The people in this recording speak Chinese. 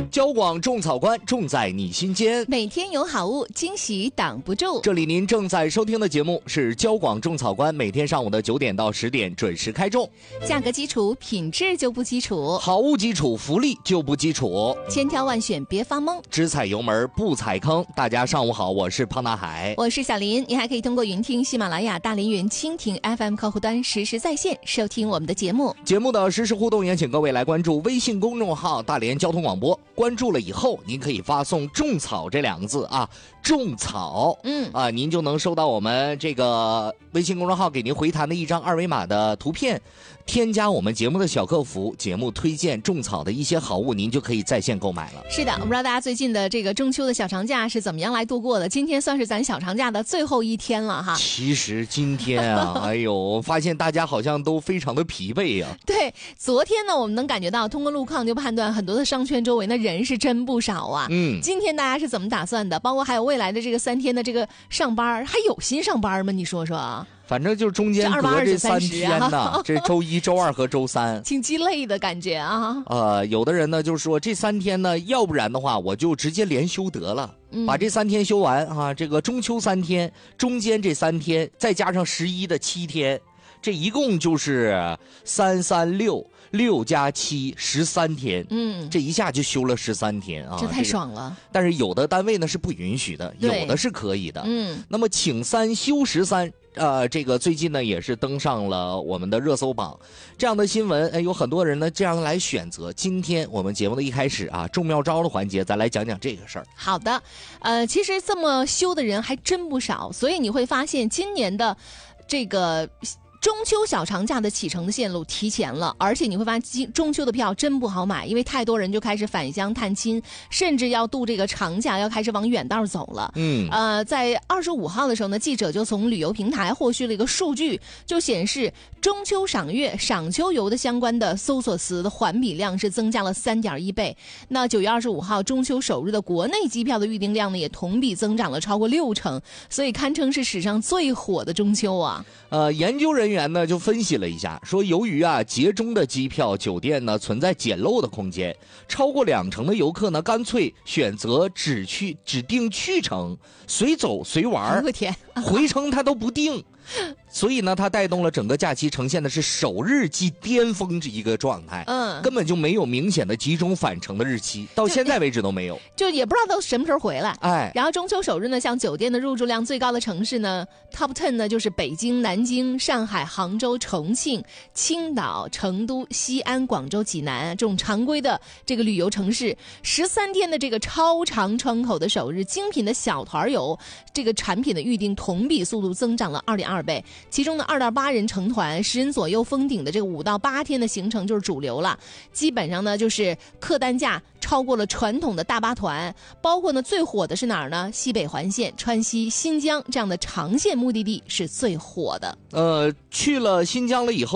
交广种草观，种在你心间。 每天有好物，惊喜挡不住。 这里您正在收听的节目是交广种草观，每天上午的9点到10点准时开种。 价格基础，品质就不基础； 好物基础，福利就不基础。 千挑万选，别发懵， 只踩油门不踩坑。大家上午好，我是胖大海， 我是小林。你还可以通过云听、喜马拉雅、大连云、蜻蜓 FM 客户端实时在线收听我们的节目。 节目的实时互动也请各位来关注微信公众号大连交通广播。关注了以后，您可以发送种草这2个字啊，种草，您就能收到我们这个微信公众号给您回弹的一张2维码的图片，添加我们节目的小客服，节目推荐种草的一些好物，您就可以在线购买了。 是的，我不知道大家最近的这个中秋的小长假是怎么样来度过的？今天算是咱小长假的最后一天了哈。 其实今天啊，哎呦，我发现大家好像都非常的疲惫呀。 对，昨天呢，我们能感觉到通过路况就判断很多的商圈周围那人是真不少啊。今天大家是怎么打算的？包括还有未来的这个3天的这个上班，还有心上班吗？你说说。 反正就中间隔这3天呢，这周1、周2和周3， 挺鸡肋的感觉啊。 有的人呢就说这3天呢，要不然的话我就直接连休得了，把这3天休完啊。这个中秋3天，中间这3天，再加上11的7天，这一共就是3、3、6加7 13天，这一下就休了13天啊， 这太爽了。 但是有的单位呢是不允许的，有的是可以的。那么请3休13。这个最近呢也是登上了我们的热搜榜，这样的新闻，有很多人呢这样来选择。今天我们节目的一开始啊，中妙招的环节，咱来讲讲这个事儿。 好的，其实这么休的人还真不少，所以你会发现今年的这个中秋小长假的启程的线路提前了，而且你会发现中秋的票真不好买，因为太多人就开始返乡探亲，甚至要度这个长假，要开始往远道走了。在25号的时候呢，记者就从旅游平台获取了一个数据，就显示中秋赏月、赏秋游的相关的搜索词的环比量是增加了3.1倍。那9月25号中秋首日的国内机票的预订量呢，也同比增长了超过60%，所以堪称是史上最火的中秋啊。 研究人员呢就分析了一下，说由于节中的机票酒店呢存在捡漏的空间，超过20%的游客呢干脆选择只订去程，随走随玩， 我天， 回程他都不定。所以呢，它带动了整个假期呈现的是首日即巅峰这一个状态，根本就没有明显的集中返程的日期，到现在为止都没有， 就也不知道都什么时候回来。然后中秋首日呢，像酒店的入住量最高的城市呢 ，Top 10呢就是北京、南京、上海、杭州、重庆、青岛、成都、西安、广州、济南这种常规的这个旅游城市。13天的这个超长窗口的首日，精品的小团游这个产品的预订同比速度增长了2.2倍。其中的2.8人成团10人左右封顶的这个5到8天的行程就是主流了，基本上呢就是客单价超过了传统的大巴团，包括呢最火的是哪儿呢？西北环线、川西、新疆这样的长线目的地是最火的。 去了新疆了以后